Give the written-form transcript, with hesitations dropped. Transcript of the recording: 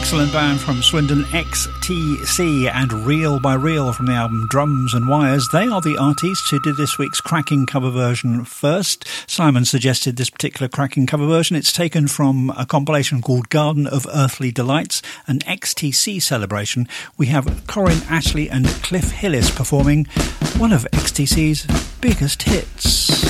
Excellent band from Swindon, XTC, and Reel by Reel from the album Drums and Wires. They are the artists who did this week's cracking cover version first. Simon suggested this particular cracking cover version. It's taken from a compilation called Garden of Earthly Delights, an XTC celebration. We have Corinne Ashley and Cliff Hillis performing one of XTC's biggest hits.